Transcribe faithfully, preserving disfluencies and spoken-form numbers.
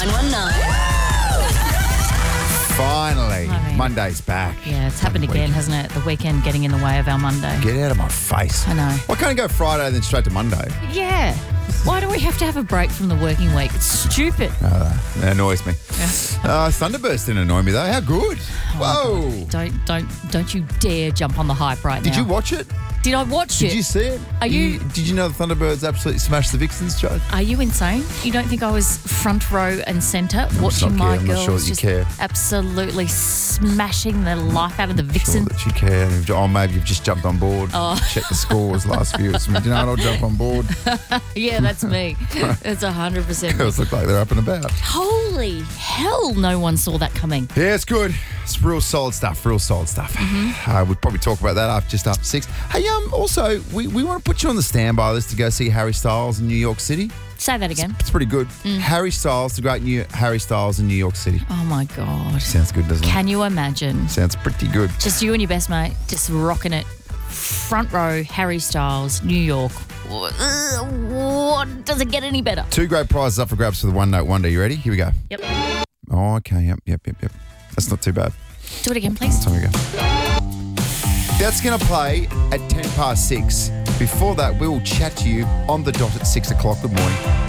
nine one nine. Finally, I mean- Monday's back. Yeah, it's happened again, hasn't it? The weekend getting in the way of our Monday. Get out of my face. I know. Why can't I go Friday and then straight to Monday? Yeah. Why do we have to have a break from the working week? It's stupid. Uh, that annoys me. Yeah. Uh, Thunderburst didn't annoy me though. How good. Oh, Whoa. Don't don't don't you dare jump on the hype right Did now. you watch it? Did I watch Did it? you see it? Are you- Did you know the Thunderbirds absolutely smashed the Vixens, Joe? Are you insane? You don't think I was front row and centre watching not my care. I'm not girls sure that you just care. absolutely smashing the life out of the Sure Vixen? that you care. Oh, maybe you've just jumped on board. Oh. Check the scores last few. Do you know what? I'll jump on board. Yeah, that's me. It's one hundred percent me. Girls look like they're up and about. Holy hell, no one saw that coming. Yeah, it's good. It's real solid stuff. Real solid stuff. Mm-hmm. Uh, we'll probably talk about that after, just after six. Hey, um, also, we, we want to put you on the standby list to go see Harry Styles in New York City. Say that again. It's pretty good. Mm. Harry Styles, the great new Harry Styles in New York City. Oh my God. Sounds good, doesn't Can you imagine? it? Sounds pretty good. Just you and your best mate, just rocking it. Front row, Harry Styles, New York. Ugh, What does it get any better? Two great prizes up for grabs for the One Note Wonder. You ready? Here we go. Yep. Oh, okay. Yep, yep, yep, yep. That's not too bad. Do it again, please. Time we go. That's going to play at ten past six. Before that, we will chat to you on the dot at six o'clock. Good morning.